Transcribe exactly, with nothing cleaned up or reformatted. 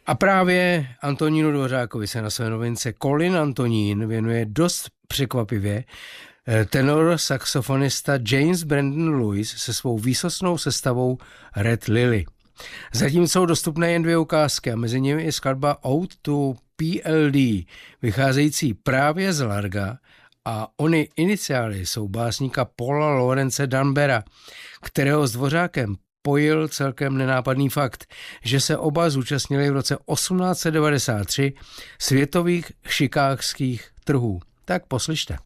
A právě Antonínu Dvořákovi se na své novince Colin Antonín věnuje dost překvapivě tenor saxofonista James Brandon Lewis se svou výsostnou sestavou Red Lily. Zatím jsou dostupné jen dvě ukázky a mezi nimi i skladba Ode to P L D, vycházející právě z Larga, a ony iniciály jsou básníka Paula Lorence Dunbara, kterého s Dvořákem pojil celkem nenápadný fakt, že se oba zúčastnili v roce osmnáct set devadesát tři světových chicagských trhů. Tak poslyšte.